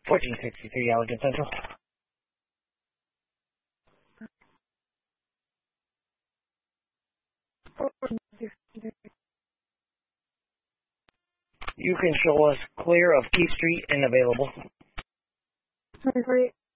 1463 Allegan Central. You can show us clear of Keith Street and available.